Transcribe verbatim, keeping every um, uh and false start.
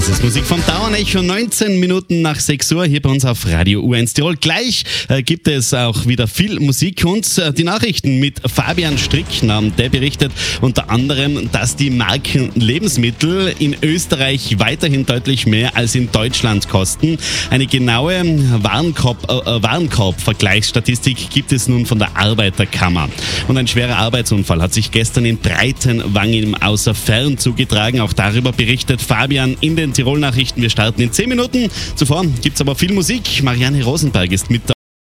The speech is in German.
Das ist Musik vom Dauernecho, neunzehn Minuten nach sechs Uhr hier bei uns auf Radio U eins Tirol. Gleich äh, gibt es auch wieder viel Musik und äh, die Nachrichten mit Fabian Strickner. Der berichtet unter anderem, dass die Marken Lebensmittel in Österreich weiterhin deutlich mehr als in Deutschland kosten. Eine genaue Warenkorb, äh, Warenkorb-Vergleichsstatistik gibt es nun von der Arbeiterkammer. Und ein schwerer Arbeitsunfall hat sich gestern in Breitenwang im Außerfern zugetragen. Auch darüber berichtet Fabian in den Tirol-Nachrichten. Wir starten in zehn Minuten. Zuvor gibt es aber viel Musik. Marianne Rosenberg ist mit